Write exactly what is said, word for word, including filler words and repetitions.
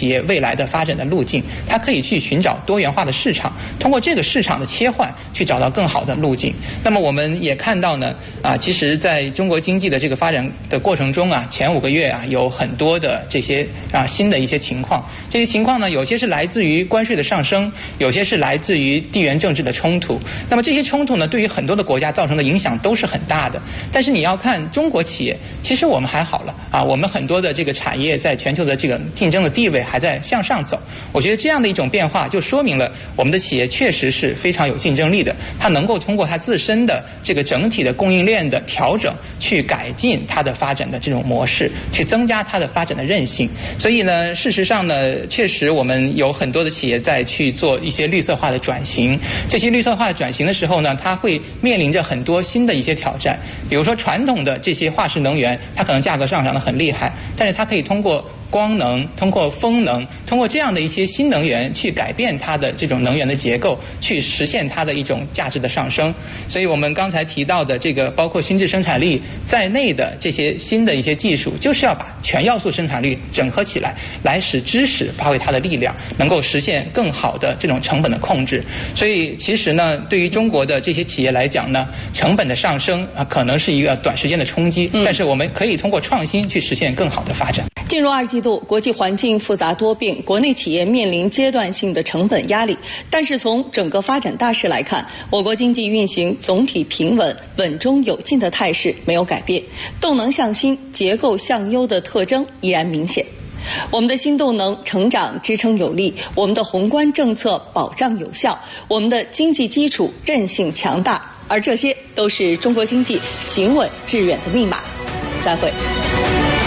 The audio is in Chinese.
企业未来的发展的路径，它可以去寻找多元化的市场，通过这个市场的切换去找到更好的路径。那么我们也看到呢，啊，其实在中国经济的这个发展的过程中啊，前五个月啊有很多的这些啊新的一些情况，这些情况呢，有些是来自于关税的上升，有些是来自于地缘政治的冲突。那么这些冲突呢，对于很多的国家造成的影响都是很大的。但是你要看中国企业，其实我们还好了啊，我们很多的这个产业在全球的这个竞争的地位还在向上走。我觉得这样的一种变化，就说明了我们的企业确实是非常有竞争力的，它能够通过它自身的这个整体的供应链的调整，去改进它的发展的这种模式，去增加它的发展的韧性。所以呢，事实上呢，确实我们有很多的企业在去做一些绿色化的转型。这些绿色化的转型的时候呢，它会面临着很多新的一些挑战。比如说传统的这些化石能源，它可能价格上涨得很厉害，但是它可以通过光能，通过风能，通过这样的一些新能源去改变它的这种能源的结构，去实现它的一种价值的上升。所以我们刚才提到的这个包括心智生产力在内的这些新的一些技术，就是要把全要素生产力整合起来，来使知识发挥它的力量，能够实现更好的这种成本的控制。所以其实呢，对于中国的这些企业来讲呢，成本的上升啊，可能是一个短时间的冲击，但是我们可以通过创新去实现更好的发展。 进入二季度，国际环境复杂多变，国内企业面临阶段性的成本压力。但是从整个发展大势来看，我国经济运行总体平稳、稳中有进的态势没有改变，动能向新、结构向优的特征依然明显。我们的新动能成长支撑有力，我们的宏观政策保障有效，我们的经济基础韧性强大，而这些都是中国经济行稳致远的密码。再会。